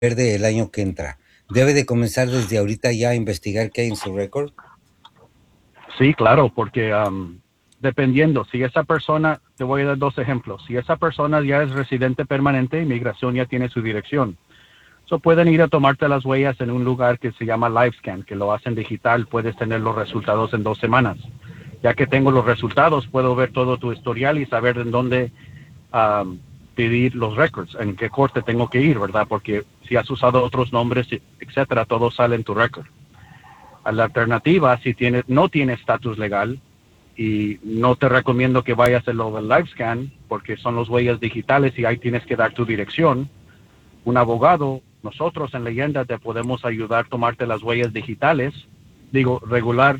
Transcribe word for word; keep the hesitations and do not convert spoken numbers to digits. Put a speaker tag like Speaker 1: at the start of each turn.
Speaker 1: verde el año que entra. ¿Debe de comenzar desde ahorita ya a investigar qué hay en su récord?
Speaker 2: Sí, claro, porque um, dependiendo, si esa persona, te voy a dar dos ejemplos, si esa persona ya es residente permanente, inmigración ya tiene su dirección. So pueden ir a tomarte las huellas en un lugar que se llama LiveScan, que lo hacen digital, puedes tener los resultados en dos semanas. Ya que tengo los resultados, puedo ver todo tu historial y saber en dónde um, pedir los records, en qué corte tengo que ir, ¿verdad? Porque si has usado otros nombres, etcétera, todo sale en tu récord. A la alternativa, si tienes, no tienes estatus legal, y no te recomiendo que vayas a lo del LiveScan, porque son los huellas digitales y ahí tienes que dar tu dirección. Un abogado, nosotros en Leyenda te podemos ayudar a tomarte las huellas digitales, digo, regular